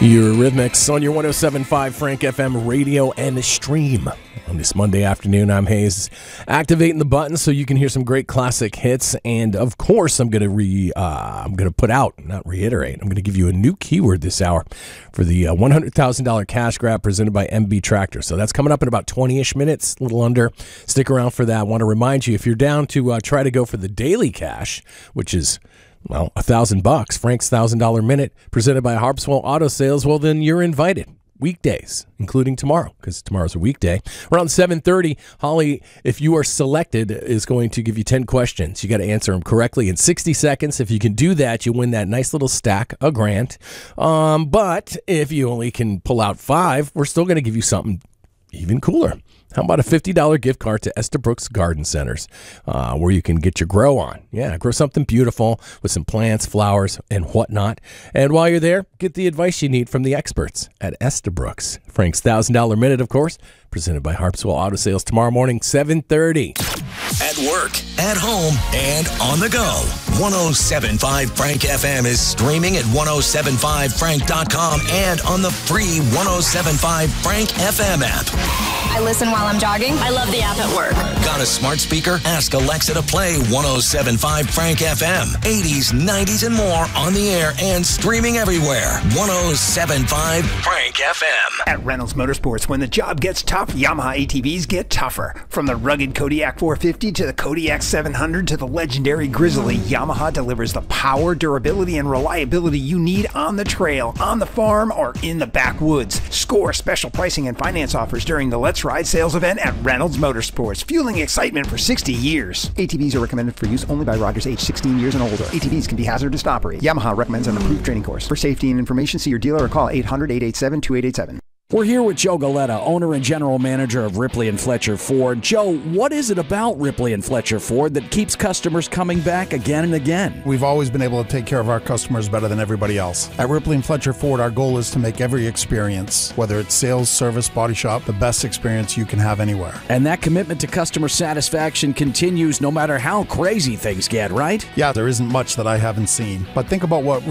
Eurythmics on your 107.5 Frank FM radio and stream. On this Monday afternoon, I'm Hayes, activating the button so you can hear some great classic hits. And of course, I'm going to give you a new keyword this hour for the $100,000 cash grab presented by MB Tractor. So that's coming up in about 20-ish minutes, a little under. Stick around for that. I want to remind you, if you're down to try to go for the daily cash, which is $1,000, Frank's $1,000 minute, presented by Harpswell Auto Sales, well, then you're invited. Weekdays, including tomorrow, because tomorrow's a weekday. Around 7:30, Holly, if you are selected, is going to give you 10 questions. You got to answer them correctly in 60 seconds. If you can do that, you win that nice little stack of $1,000. But if you only can pull out 5, we're still going to give you something even cooler. How about a $50 gift card to Estabrooks Garden Centers, where you can get your grow on? Yeah, grow something beautiful with some plants, flowers, and whatnot. And while you're there, get the advice you need from the experts at Estabrooks. Frank's $1,000 minute, of course, presented by Harpswell Auto Sales tomorrow morning, 7:30. At work, at home, and on the go. 107.5 Frank FM is streaming at 1075frank.com and on the free 107.5 Frank FM app. I listen while I'm jogging. I love the app at work. Got a smart speaker? Ask Alexa to play 107.5 Frank FM. 80s, 90s, and more on the air and streaming everywhere. 107.5 Frank FM. At Reynolds Motorsports, when the job gets tough, Yamaha ATVs get tougher. From the rugged Kodiak 450 to the Kodiak 700 to the legendary Grizzly, Yamaha delivers the power, durability, and reliability you need on the trail, on the farm, or in the backwoods. Score special pricing and finance offers during the Let's Ride sales event at Reynolds Motorsports, fueling excitement for 60 years. ATVs are recommended for use only by riders age 16 years and older. ATVs can be hazardous to operate. Yamaha recommends an approved training course. For safety and information, see your dealer or call 800-887-2887. We're here with Joe Galetta, owner and general manager of Ripley and Fletcher Ford. Joe, what is it about Ripley and Fletcher Ford that keeps customers coming back again and again? We've always been able to take care of our customers better than everybody else. At Ripley and Fletcher Ford, our goal is to make every experience, whether it's sales, service, body shop, the best experience you can have anywhere. And that commitment to customer satisfaction continues no matter how crazy things get, right? Yeah, there isn't much that I haven't seen. But think about what